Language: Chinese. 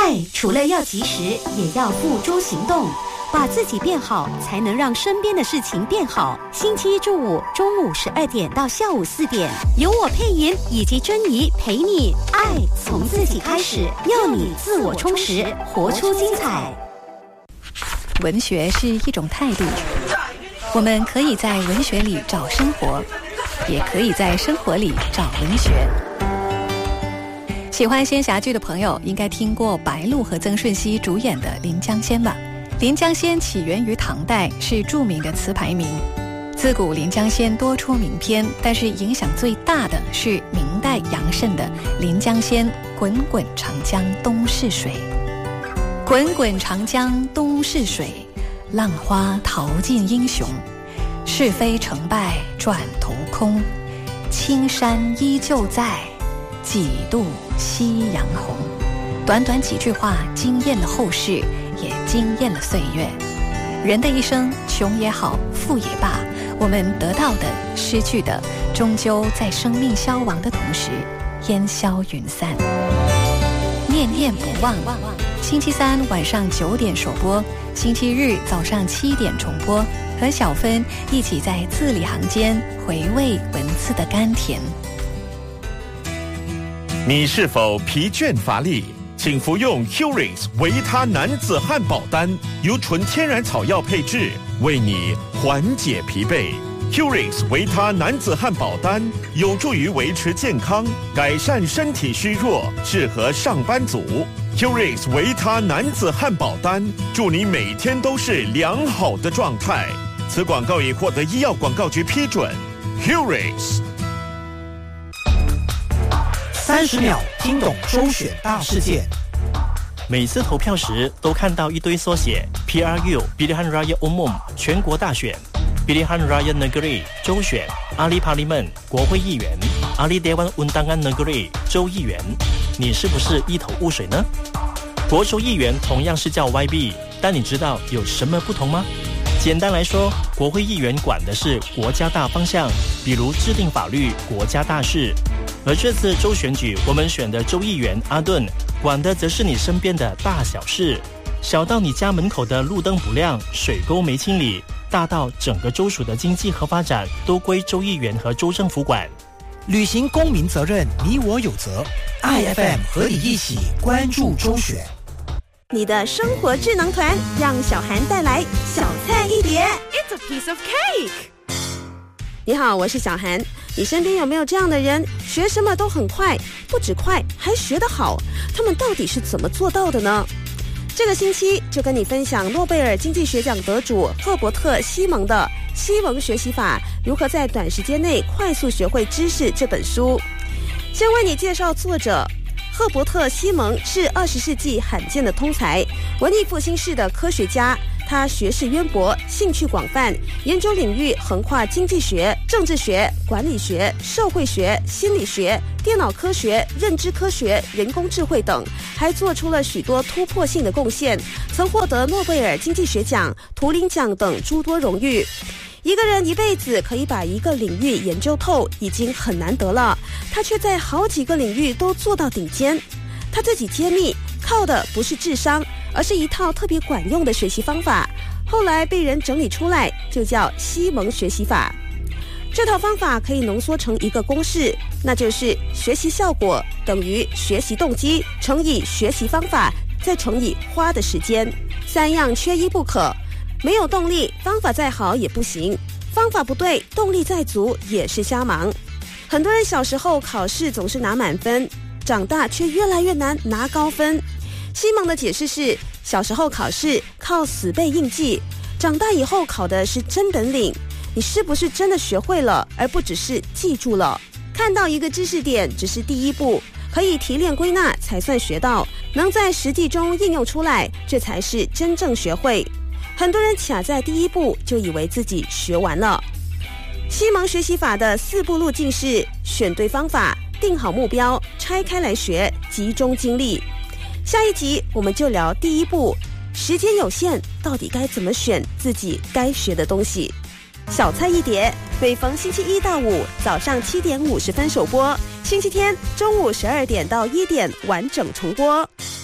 爱除了要及时，也要付诸行动。把自己变好，才能让身边的事情变好。星期一至五中午12点到下午4点，由我配音以及珍妮陪你爱从自己开始，要你自我充实，活出精彩。 文学是一种态度，我们可以在文学里找生活，也可以在生活里找文学。喜欢仙侠剧的朋友应该听过白鹿和曾舜晞主演的《临江仙》吧。临江仙起源于唐代，是著名的词牌名。自古临江仙多出名篇，但是影响最大的是明代杨慎的《临江仙》，滚滚长江东逝水。滚滚长江东逝水，浪花淘尽英雄。是非成败转头空，青山依旧在，几度夕阳红。短短几句话惊艳了后世，也惊艳了岁月。人的一生，穷也好，富也罢，我们得到的、失去的，终究在生命消亡的同时烟消云散。念念不忘，星期三晚上9点首播，星期日早上7点重播，和小芬一起在字里行间回味文字的甘甜。 你是否疲倦乏力？请服用 Curix 维他男子汉宝丹，由纯天然草药配制，为你缓解疲惫。Curix 维他男子汉宝丹有助于维持健康，改善身体虚弱，适合上班族。Curix 维他男子汉宝丹，祝你每天都是良好的状态。此广告已获得医药广告局批准。Curix 30秒听懂周选大事件。 每次投票时都看到一堆缩写 PRU Pilihan Raya Umum 全国大选， Pilihan Raya Negeri 州选， Ahli Parlimen 国会议员， Ahli Dewan Undangan Negeri 州议员，你是不是一头雾水呢？国州议员同样是叫 YB， 但你知道有什么不同吗？简单来说，国会议员管的是国家大方向，比如制定法律、国家大事。而这次州选举，我们选的州议员阿顿，管的则是你身边的大小事，小到你家门口的路灯不亮、水沟没清理，大到整个州属的经济和发展，都归州议员和州政府管。 履行公民责任，你我有责。IFM 和你一起关注周选。 你的生活智能团，让小韩带来小菜一碟。 It's a piece of cake。 你好，我是小韩。你身边有没有这样的人，学什么都很快，不止快，还学得好？他们到底是怎么做到的呢？这个星期就跟你分享诺贝尔经济学奖得主赫伯特·西蒙的《西蒙学习法：如何在短时间内快速学会知识》这本书。先为你介绍作者。赫伯特·西蒙是20世纪罕见的通才，文艺复兴式的科学家。他学识渊博，兴趣广泛，研究领域横跨经济学、政治学、管理学、社会学、心理学、电脑科学、认知科学、人工智慧等，还做出了许多突破性的贡献，曾获得诺贝尔经济学奖、图灵奖等诸多荣誉。一个人一辈子可以把一个领域研究透，已经很难得了，他却在好几个领域都做到顶尖。他自己揭秘，靠的不是智商，而是一套特别管用的学习方法，后来被人整理出来，就叫西蒙学习法。这套方法可以浓缩成一个公式，那就是学习效果等于学习动机乘以学习方法再乘以花的时间，3样缺一不可。没有动力，方法再好也不行；方法不对，动力再足也是瞎忙。很多人小时候考试总是拿满分，长大却越来越难拿高分。西蒙的解释是，小时候考试靠死背硬记，长大以后考的是真本领。你是不是真的学会了，而不只是记住了？看到一个知识点只是第一步，可以提炼归纳才算学到，能在实际中应用出来，这才是真正学会。很多人卡在第一步就以为自己学完了。西蒙学习法的4步路径是：选对方法，定好目标，拆开来学，集中精力。下一集我们就聊第一步，时间有限，到底该怎么选自己该学的东西。小菜一碟，每逢星期1到5早上7点50分首播，星期天中午12点到1点完整重播。